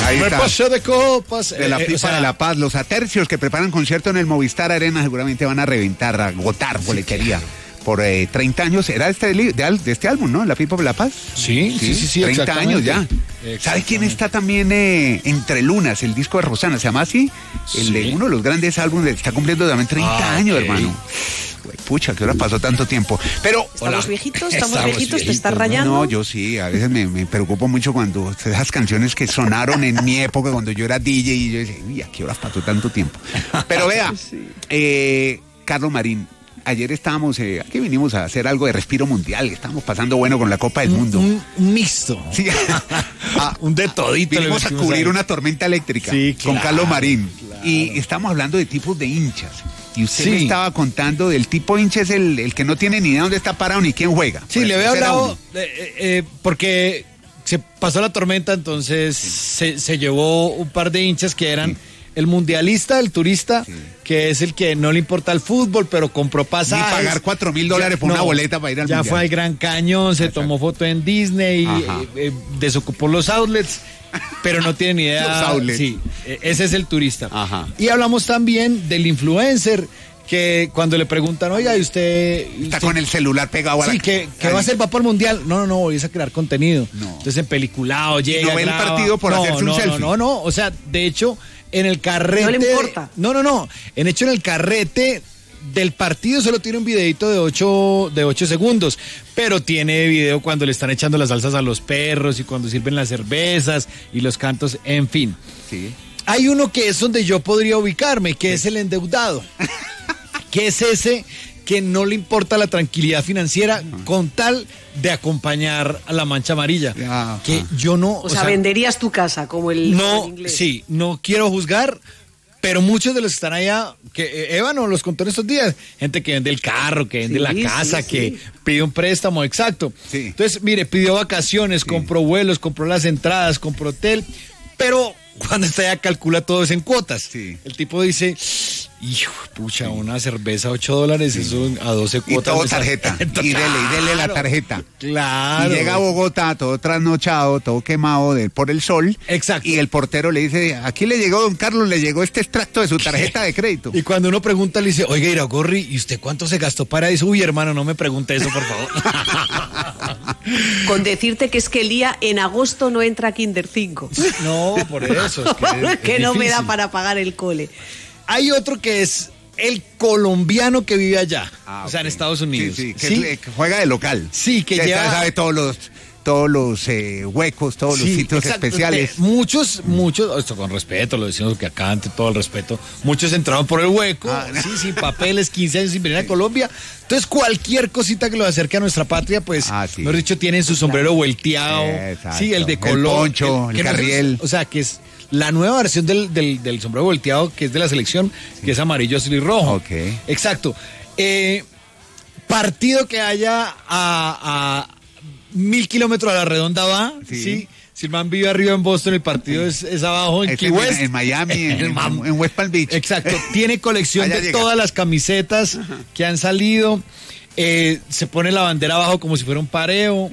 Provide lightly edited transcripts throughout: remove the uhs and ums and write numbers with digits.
Ahí Me está. pasé de copas. De la FIFA de La Paz, los atercios que preparan concierto en el Movistar Arena seguramente van a reventar, a agotar boletería por 30 años. ¿Era de este álbum, no? La FIFA de La Paz. Sí, 30 años ya. ¿Sabe quién está también Entre Lunas, el disco de Rosana? ¿Se llama así? Uno de los grandes álbumes, está cumpliendo también 30 años, okay. Hermano. Pucha, ¿qué hora pasó tanto tiempo? Pero ¿Estamos viejitos? ¿Te estás rayando? No, yo sí, a veces me preocupo mucho cuando esas canciones que sonaron en mi época, cuando yo era DJ, y yo decía, uy, ¿a qué horas pasó tanto tiempo? Pero vea, Carlos Marín, ayer estábamos, aquí vinimos a hacer algo de respiro mundial, estábamos pasando bueno con la Copa del Mundo. Un mixto. Sí. Un de todito. Vinimos a cubrir una tormenta eléctrica con Carlos Marín. Claro. Y estamos hablando de tipos de hinchas. Y usted me estaba contando del tipo hincha es el que no tiene ni idea dónde está parado ni quién juega. Sí, le había hablado porque se pasó la tormenta, entonces se llevó un par de hinchas que eran el mundialista, el turista, que es el que no le importa el fútbol, pero compró pasajes. Ni pagar $4,000 por una boleta para ir al mundial. Ya fue al Gran Cañón, se tomó foto en Disney, desocupó los outlets. Pero no tiene ni idea. Sí, ese es el turista. Ajá. Y hablamos también del influencer que cuando le preguntan, oiga, ¿y usted está con el celular pegado a la... Sí, que va a ser va por el mundial. No, voy a crear contenido. No. Entonces en peliculado llega, no ve el partido por hacerse un selfie. No, o sea, de hecho, en el carrete... No le importa. No. En el carrete del partido solo tiene un videito de 8 segundos, pero tiene video cuando le están echando las salsas a los perros y cuando sirven las cervezas y los cantos, en fin. Sí. Hay uno que es donde yo podría ubicarme, que es el endeudado, que es ese que no le importa la tranquilidad financiera con tal de acompañar a la mancha amarilla. Que yo no... O sea, venderías tu casa como el inglés. Sí, no quiero juzgar, pero muchos de los que están allá, que Eva nos los contó en estos días, gente que vende el carro, que vende la casa, que pide un préstamo, exacto. Sí. Entonces, mire, pidió vacaciones, compró vuelos, compró las entradas, compró hotel, pero cuando está allá calcula todo eso en cuotas. Sí. El tipo dice, hijo, pucha, una cerveza $8, eso a 12 cuotas. Y todo tarjeta, y dele la tarjeta. Claro. Y llega a Bogotá todo trasnochado, todo quemado por el sol. Exacto. Y el portero le dice, aquí le llegó, don Carlos, le llegó este extracto de su tarjeta de crédito. Y cuando uno pregunta, le dice, oiga, Iragorri, ¿y usted cuánto se gastó para eso? Uy, hermano, no me pregunte eso, por favor. Con decirte que es que el día en agosto no entra a Kinder 5. No, por eso. Es que no me da para pagar el cole. Hay otro que es el colombiano que vive allá, o sea, en Estados Unidos. Que juega de local. Sí, que ya sabe todos los huecos, todos los sitios especiales. Muchos, esto con respeto, lo decimos que acá ante todo el respeto, muchos entraron por el hueco, sin papeles, 15 años sin venir a Colombia. Entonces cualquier cosita que lo acerque a nuestra patria, pues, mejor dicho, tienen su sombrero volteado, el de color. El poncho, el carriel. O sea, que es la nueva versión del sombrero volteado, que es de la selección, que es amarillo, azul y rojo. Okay. Exacto. Partido que haya a 1,000 kilómetros a la redonda va, ¿sí? Si el man vive arriba en Boston, el partido es abajo en Key West. En Miami, en West Palm Beach. Exacto. Tiene colección de todas las camisetas que han salido. Se pone la bandera abajo como si fuera un pareo.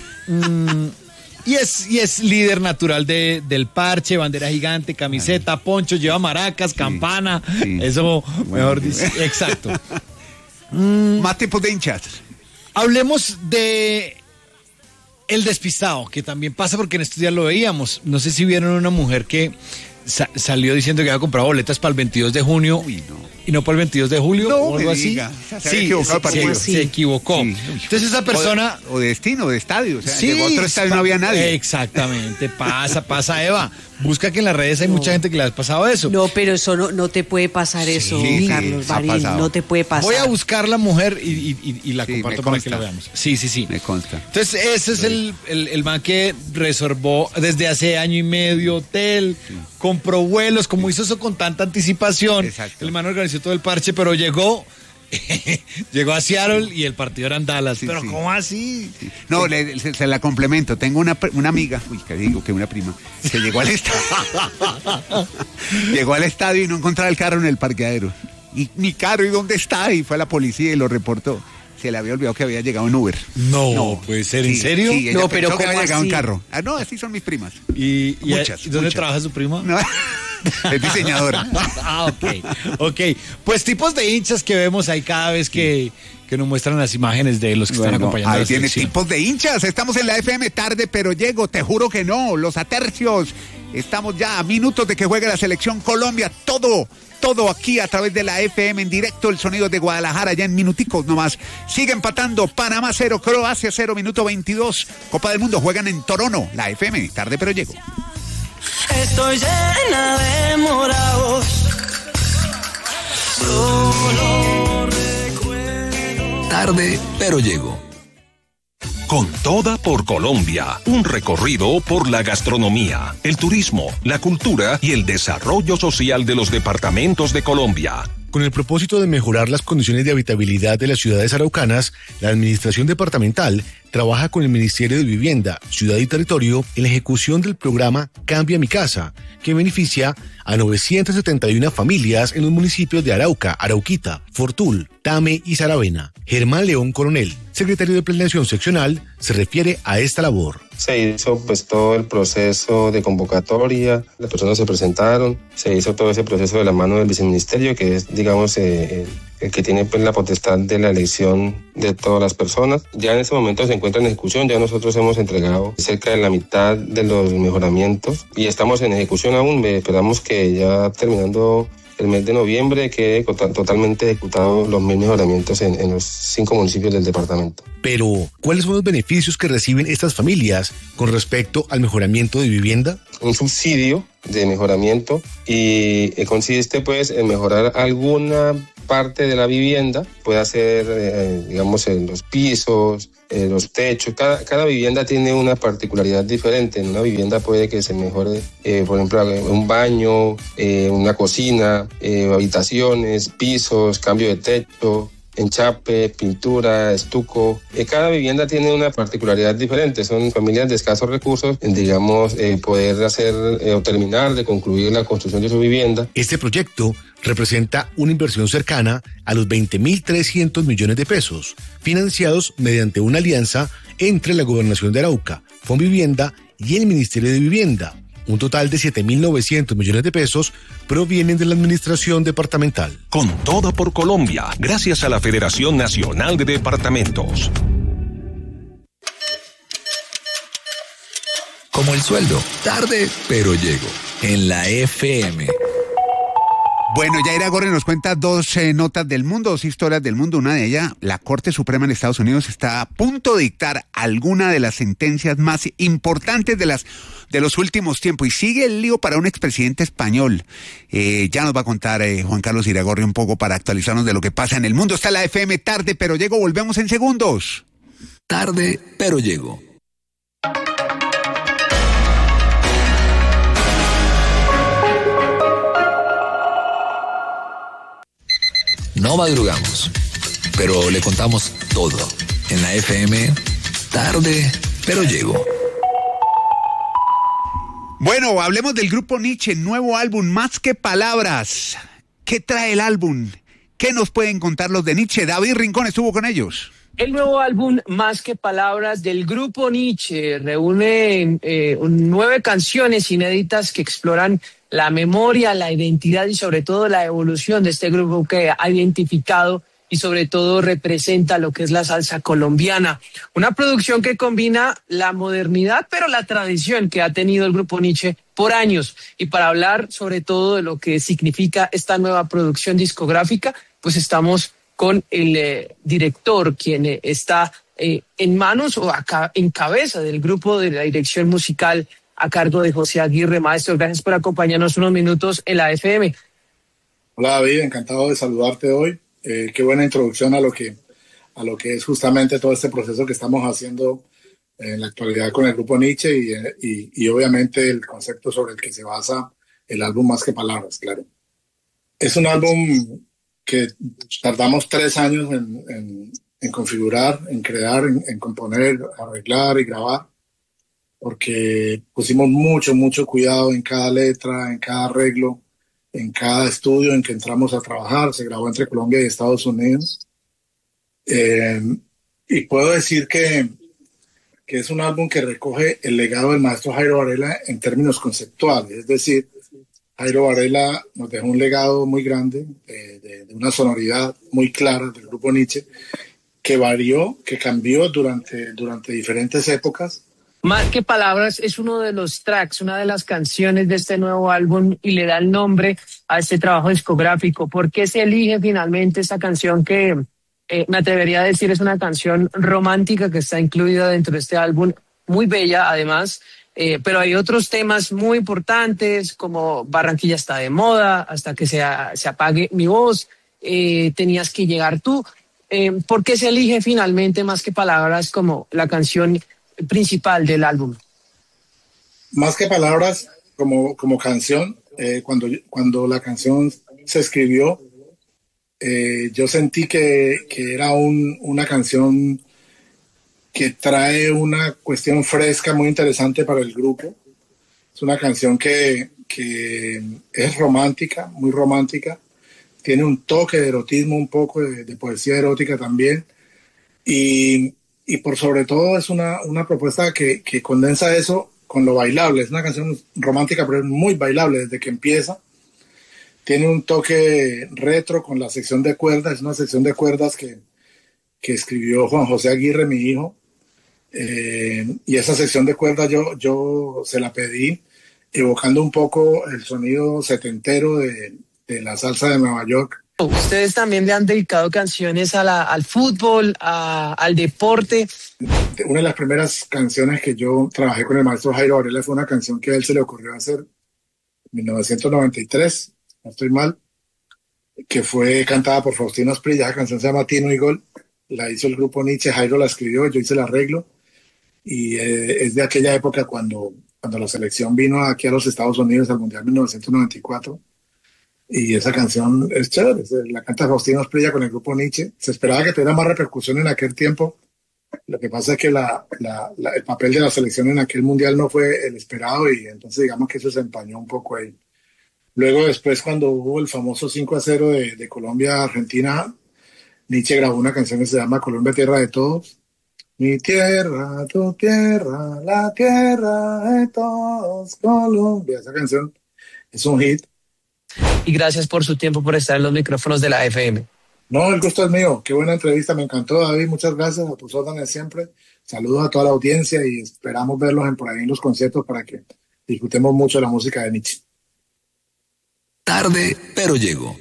Y es líder natural del parche, bandera gigante, camiseta, poncho, lleva maracas, campana. Eso, mejor dice. Exacto. Más tipos de hinchas. Hablemos de el despistado, que también pasa porque en estos días lo veíamos. No sé si vieron una mujer que salió diciendo que había comprado boletas para el 22 de junio. Uy, no. Y no para el 22 de julio o algo así. Se equivocó. Sí. Entonces esa persona... O de destino, de estadio. O sea, llegó a otro estadio y no había nadie. Exactamente. Pasa, Eva. Busca que en las redes hay mucha gente que le ha pasado eso. No, pero eso no te puede pasar eso, Carlos Marín. No te puede pasar. Voy a buscar la mujer y la comparto para que la veamos. Sí. Me consta. Entonces ese es el man que reservó desde hace año y medio hotel, compró vuelos, como hizo eso con tanta anticipación. Exacto. El man organizó todo el parche, pero llegó a Seattle y el partido era en Dallas. Pero ¿cómo así? Sí. No, se la complemento. Tengo una amiga, una prima, que llegó al estadio. Llegó al estadio y no encontraba el carro en el parqueadero. Y mi carro, ¿y dónde está? Y fue a la policía y lo reportó. se le había olvidado que había llegado en Uber. No, puede ser, ¿en serio? Sí, ella no, pero pensó que había ¿cómo llegado en así? carro. No, así son mis primas. ¿Y dónde muchas. trabaja su prima? No, es diseñadora. Ok. Pues tipos de hinchas que vemos ahí cada vez que nos muestran las imágenes de los que están acompañando ahí la tiene selección. tipos de hinchas. Estamos en la FM tarde, pero llego. Te juro que no. Los atercios. Estamos ya a minutos de que juegue la selección Colombia. Todo aquí a través de la FM en directo. El sonido de Guadalajara ya en minuticos nomás. Sigue empatando. Panamá 0, Croacia 0, minuto 22. Copa del Mundo juegan en Toronto. La FM tarde, pero llego. Estoy llena de morados. Solo recuerdo. Tarde, pero llego. Con toda por Colombia, un recorrido por la gastronomía, el turismo, la cultura y el desarrollo social de los departamentos de Colombia. Con el propósito de mejorar las condiciones de habitabilidad de las ciudades araucanas, la Administración Departamental trabaja con el Ministerio de Vivienda, Ciudad y Territorio en la ejecución del programa Cambia mi Casa, que beneficia a 971 familias en los municipios de Arauca, Arauquita, Fortul, Tame y Saravena. Germán León Coronel, secretario de Planeación Seccional, se refiere a esta labor. Se hizo pues todo el proceso de convocatoria, las personas se presentaron, se hizo todo ese proceso de la mano del viceministerio, que es, digamos, el que tiene pues la potestad de la elección de todas las personas. Ya en ese momento se encuentra en ejecución, ya nosotros hemos entregado cerca de la mitad de los mejoramientos y estamos en ejecución aún. Esperamos que ya terminando el mes de noviembre quede totalmente ejecutados los 1.000 mejoramientos en los 5 municipios del departamento. Pero, ¿cuáles son los beneficios que reciben estas familias con respecto al mejoramiento de vivienda? Un subsidio de mejoramiento y consiste pues en mejorar alguna parte de la vivienda, puede ser digamos en los pisos, los techos. Cada vivienda tiene una particularidad diferente. En una vivienda puede que se mejore por ejemplo un baño, una cocina, habitaciones, pisos, cambio de techo, enchape, pintura, estuco. Cada vivienda tiene una particularidad diferente. Son familias de escasos recursos, digamos, poder hacer o terminar de concluir la construcción de su vivienda. Este proyecto representa una inversión cercana a los 20.300 millones de pesos, financiados mediante una alianza entre la Gobernación de Arauca, Fonvivienda y el Ministerio de Vivienda. Un total de 7.900 millones de pesos provienen de la administración departamental. Con toda por Colombia, gracias a la Federación Nacional de Departamentos. Como el sueldo, tarde, pero llego. En la FM. Bueno, Yaira Gorri nos cuenta dos notas del mundo, dos historias del mundo. Una de ellas, la Corte Suprema en Estados Unidos está a punto de dictar alguna de las sentencias más importantes de los últimos tiempos. Y sigue el lío para un expresidente español. Ya nos va a contar Juan Carlos Iragorri un poco para actualizarnos de lo que pasa en el mundo. Está la FM tarde, pero llego. Volvemos en segundos. Tarde, pero llego. No madrugamos, pero le contamos todo. En la FM, tarde, pero llego. Bueno, hablemos del grupo Nietzsche, nuevo álbum, Más que Palabras. ¿Qué trae el álbum? ¿Qué nos pueden contar los de Nietzsche? David Rincón estuvo con ellos. El nuevo álbum Más que Palabras del grupo Nietzsche reúne 9 canciones inéditas que exploran la memoria, la identidad y sobre todo la evolución de este grupo que ha identificado y sobre todo representa lo que es la salsa colombiana. Una producción que combina la modernidad pero la tradición que ha tenido el grupo Nietzsche por años. Y para hablar sobre todo de lo que significa esta nueva producción discográfica, pues estamos con el director, quien está en manos o en cabeza del grupo de la dirección musical a cargo de José Aguirre. Maestro, gracias por acompañarnos unos minutos en la FM. Hola David, encantado de saludarte hoy. Qué buena introducción a lo que es justamente todo este proceso que estamos haciendo en la actualidad con el grupo Nietzsche y obviamente el concepto sobre el que se basa el álbum Más que Palabras, claro. Es un álbum que tardamos 3 años en configurar, en crear, en componer, arreglar y grabar, porque pusimos mucho cuidado en cada letra, en cada arreglo, en cada estudio en que entramos a trabajar. Se grabó entre Colombia y Estados Unidos. Y puedo decir que es un álbum que recoge el legado del maestro Jairo Varela en términos conceptuales. Es decir, Jairo Varela nos dejó un legado muy grande, de una sonoridad muy clara del grupo Nietzsche, que varió, que cambió durante diferentes épocas. Más que palabras es uno de los tracks, una de las canciones de este nuevo álbum y le da el nombre a este trabajo discográfico. ¿Por qué se elige finalmente esta canción que me atrevería a decir es una canción romántica que está incluida dentro de este álbum? Muy bella además, pero hay otros temas muy importantes como Barranquilla está de moda, hasta que se apague mi voz, Tenías que llegar tú. ¿Por qué se elige finalmente Más que palabras como la canción principal del álbum? Más que palabras como canción, cuando la canción se escribió, yo sentí que era una canción que trae una cuestión fresca muy interesante para el grupo. Es una canción que es romántica, muy romántica, tiene un toque de erotismo, un poco de poesía erótica también, y por sobre todo es una propuesta que condensa eso con lo bailable. Es una canción romántica, pero es muy bailable desde que empieza. Tiene un toque retro con la sección de cuerdas. Es una sección de cuerdas que escribió Juan José Aguirre, mi hijo. Y esa sección de cuerdas yo se la pedí, evocando un poco el sonido setentero de la salsa de Nueva York. Ustedes también le han dedicado canciones al fútbol, al deporte. Una de las primeras canciones que yo trabajé con el maestro Jairo Varela fue una canción que a él se le ocurrió hacer en 1993, no estoy mal, que fue cantada por Faustino Asprilla. Esa canción se llama Tino y Gol, la hizo el grupo Nietzsche, Jairo la escribió, yo hice el arreglo, y es de aquella época cuando la selección vino aquí a los Estados Unidos al Mundial 1994, y esa canción es chévere, la canta Faustino Asprilla con el grupo Nietzsche. Se esperaba que tuviera más repercusión en aquel tiempo. Lo que pasa es que el papel de la selección en aquel Mundial no fue el esperado, y entonces digamos que eso se empañó un poco ahí. Luego después, cuando hubo el famoso 5-0 de Colombia a Argentina, Nietzsche grabó una canción que se llama Colombia, tierra de todos. Mi tierra, tu tierra, la tierra de todos, Colombia. Esa canción es un hit. Y gracias por su tiempo, por estar en los micrófonos de la FM. No, el gusto es mío. Qué buena entrevista, me encantó, David. Muchas gracias, a tus órdenes siempre. Saludos a toda la audiencia y esperamos verlos por ahí en los conciertos para que disfrutemos mucho de la música de Nietzsche. Tarde, pero llego.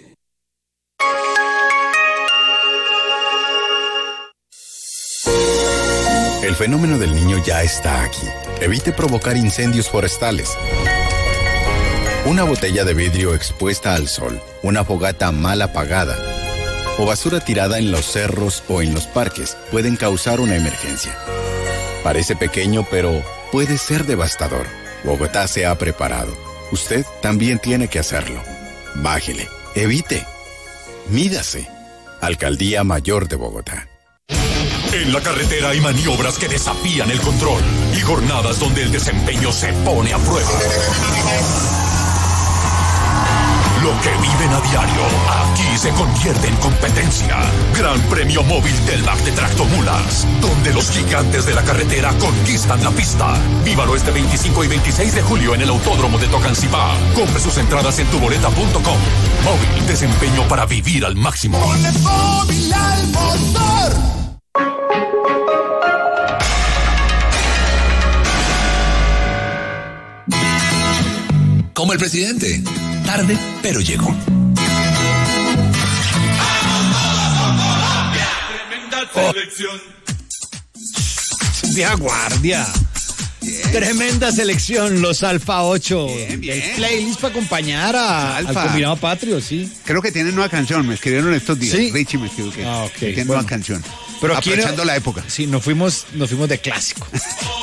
El fenómeno del Niño ya está aquí. Evite provocar incendios forestales. Una botella de vidrio expuesta al sol, una fogata mal apagada o basura tirada en los cerros o en los parques pueden causar una emergencia. Parece pequeño, pero puede ser devastador. Bogotá se ha preparado. Usted también tiene que hacerlo. Bájele, evite, mídase. Alcaldía Mayor de Bogotá. En la carretera hay maniobras que desafían el control y jornadas donde el desempeño se pone a prueba. Lo que viven a diario, aquí se convierte en competencia. Gran Premio Móvil Telmac de Tractomulas, donde los gigantes de la carretera conquistan la pista. Vívalo este 25 y 26 de julio en el Autódromo de Tocancipá. Compre sus entradas en tuboleta.com. Móvil, desempeño para vivir al máximo. Con el móvil al motor. Como el presidente. Tarde, pero llegó. Tremenda selección. Vieja guardia. Bien. Tremenda selección, los Alfa 8. Bien, bien. El playlist para acompañar al combinado patrio, sí. Creo que tienen nueva canción, me escribieron estos días. ¿Sí? Richie me escribió que okay. tienen nueva canción. Pero aprovechando la época. Sí, nos fuimos de clásico.